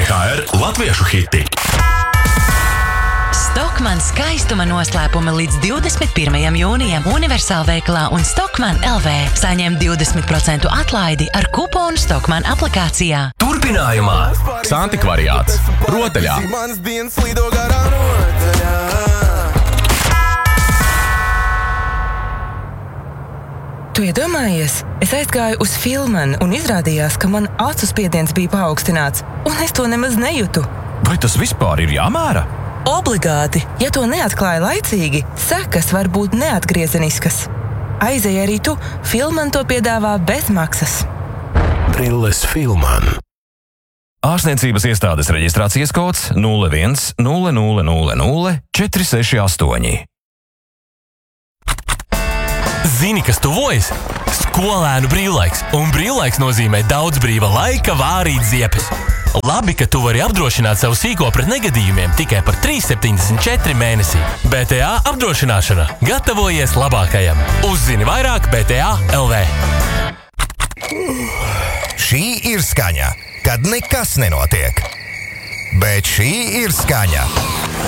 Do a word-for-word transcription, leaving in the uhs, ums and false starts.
Tā ir latviešu hiti. Stockmann skaistuma noslēpumi līdz divdesmit pirmajam jūnijam Universāl veikalā un Stockmann L V. Saņem divdesmit procentu atlaidi ar kuponu Stockmann aplikācijā. Turpinājumā Santikvariāts Rotaļā. Tu iedomājies? Es aizgāju uz Filmanu un izrādījās, ka man acu spiediens bija paaugstināts, un es to nemaz nejūtu. Vai tas vispār ir jāmēra? Obligāti, ja to neatklāja laicīgi, sekas var būt neatgriezeniskas. Aizej arī tu, Filman to piedāvā bez maksas. Brilles Filman. Ārstniecības iestādes reģistrācijas kods nulle viens nulle nulle nulle nulle četri seši astoņi. Zini, kas tuvojas? Skolēnu brīvlaiks, un brīvlaiks nozīmē daudz brīva laika vārīt ziepes. Labi, ka tu vari apdrošināt savu sīko pret negadījumiem tikai par trīs septiņdesmit četri mēnesī. B T A apdrošināšana. Gatavojies labākajam. Uzzini vairāk B T A L V. Šī ir skaņa, kad nekas nenotiek. Bet šī ir skaņa,